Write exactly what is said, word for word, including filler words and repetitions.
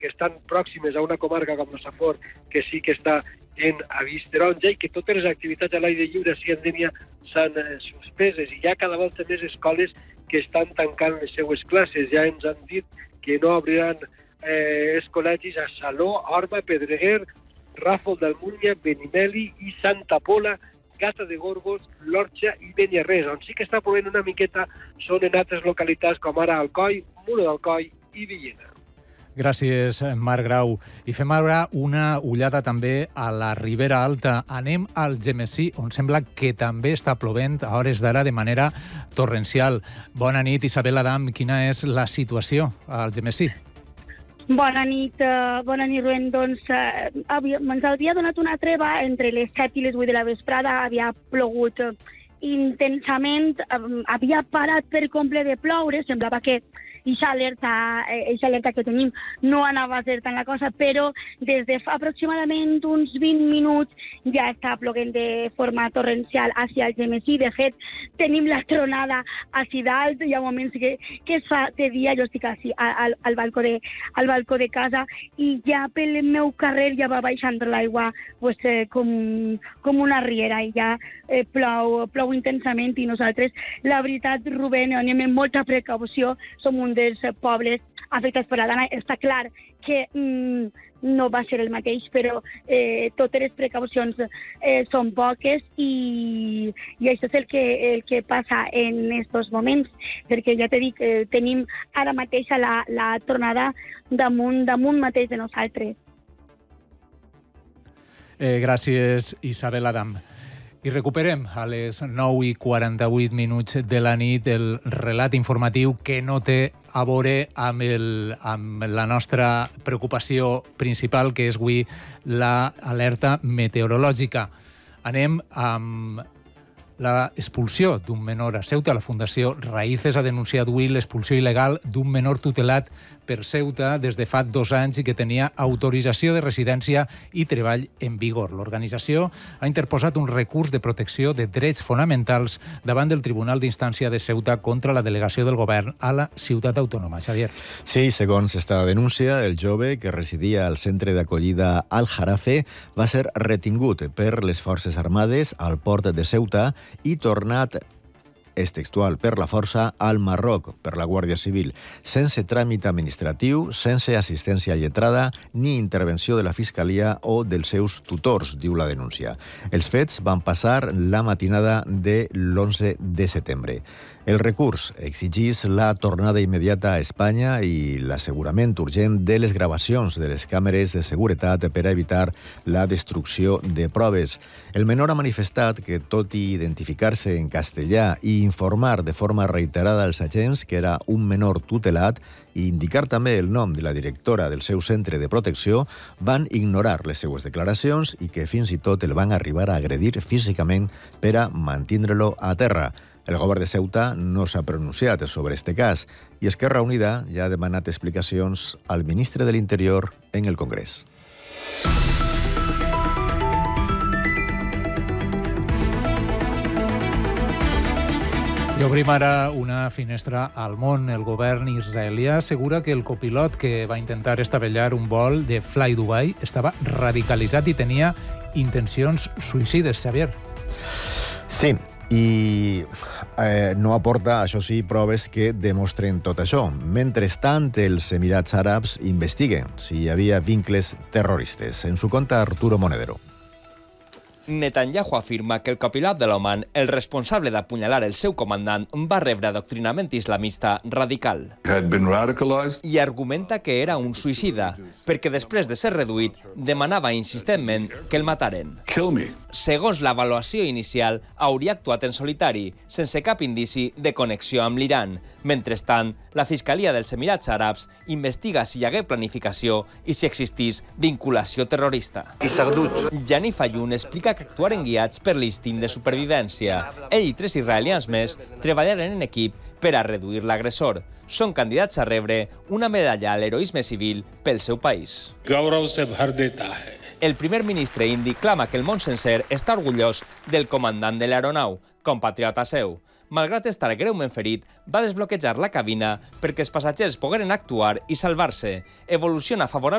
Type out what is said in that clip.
que estan pròximes a una comarca com el Safor, que sí que està en avís taronja, i que totes les activitats a l'aire lliure a Dénia s'han eh, suspeses, i hi ha cada volta més escoles que estan tancant les seues classes. Ja ens han dit que no obriran eh, els col·legis a Saló, Orba, Pedreguer, Ràfol d'Almunya, Benimeli i Santa Pola, Gata de Gorgos, l'Orxa i Beniarrés. On sí que està plovent una miqueta són en altres localitats com ara Alcoi, Muro d'Alcoi i Villena. Gràcies, Marc Grau. I fem ara una ullada també a la Ribera Alta. Anem al Gemesí, on sembla que també està plovent a hores d'ara de manera torrencial. Bona nit, Isabel Adam. Quina és la situació al Gemesí? Bona nit, uh, bona nit, Rubén. Doncs uh, havia, ens havia donat una treva entre les set i les vuit de la vesprada, havia plogut uh, intensament, uh, havia parat per comple de ploure, semblava que Eixa alerta, eixa alerta que tenim no anava a ser tant la cosa, però des de fa aproximadament uns vint minuts ja està ploguent de forma torrencial hacia el Gemesí. De fet, tenim la tronada així dalt, hi ha moments que, que es fa de dia, jo estic així al, al, balcó de, al balcó de casa, i ja pel meu carrer ja va baixant l'aigua pues, eh, com, com una riera, i ja eh, plou, plou intensament, i nosaltres, la veritat, Rubén, anem amb molta precaució, som un dels pobles afectats per la dana. Està clar que mm, no va ser el mateix, però eh, totes les precaucions eh, són poques, i, i això és el que, el que passa en aquests moments, perquè ja t'he dit que eh, tenim ara mateix la, la tornada damunt, damunt mateix de nosaltres. Eh, gràcies, Isabel Adam. I recuperem a les nou i quaranta-vuit minuts de la nit el relat informatiu que no té a veure amb, el, amb la nostra preocupació principal, que és avui l'alerta meteorològica. Anem amb la expulsió d'un menor a Ceuta. La Fundació Raïces ha denunciat avui l'expulsió il·legal d'un menor tutelat per Ceuta des de fa dos anys i que tenia autorització de residència i treball en vigor. L'organització ha interposat un recurs de protecció de drets fonamentals davant del Tribunal d'Instància de Ceuta contra la delegació del govern a la ciutat autònoma. Xavier. Sí, segons esta denúncia, el jove que residia al centre d'acollida Al Jarafe va ser retingut per les Forces Armades al port de Ceuta i tornat, és textual, per la força al Marroc, per la Guàrdia Civil, sense tràmit administratiu, sense assistència lletrada ni intervenció de la Fiscalia o dels seus tutors, diu la denúncia. Els fets van passar la matinada de l'onze de setembre. El recurs exigís la tornada immediata a Espanya i l'assegurament urgent de les gravacions de les càmeres de seguretat per a evitar la destrucció de proves. El menor ha manifestat que, tot i identificar-se en castellà i informar de forma reiterada als agents que era un menor tutelat i indicar també el nom de la directora del seu centre de protecció, van ignorar les seues declaracions i que fins i tot el van arribar a agredir físicament per a mantindre-lo a terra. El govern de Ceuta no s'ha pronunciat sobre este cas i Esquerra Unida ja ha demanat explicacions al ministre de l'Interior en el Congrés. I obrim ara una finestra al món. El govern israelià assegura que el copilot que va intentar estavellar un vol de Fly Dubai estava radicalitzat i tenia intencions suïcides, Xavier. Sí, i eh, no aporta, això sí, proves que demostren tot això. Mentrestant, els Emirats Àrabs investiguen si hi havia vincles terroristes. En su compte, Arturo Monedero. Netanyahu afirma que el copilot de l'Oman, el responsable d'apunyalar el seu comandant, va rebre adoctrinament islamista radical. I argumenta que era un suïcida, perquè després de ser reduït, demanava insistentment que el mataren. Segons l'avaluació inicial, hauria actuat en solitari, sense cap indici de connexió amb l'Iran. Mentrestant, la Fiscalia dels Emirats Àrabs investiga si hi hagué planificació i si existís vinculació terrorista. Yaniv Ayun explica que actuaren guiats per l'instint de supervivència. Ell i tres israelians més treballaren en equip per a reduir l'agressor. Són candidats a rebre una medalla a l'heroisme civil pel seu país. El primer ministre indi clama que el món sencer està orgullós del comandant de l'aeronau, compatriota seu. Malgrat estar greument ferit, va desbloquejar la cabina perquè els passatgers pogueren actuar i salvar-se. Evoluciona favorable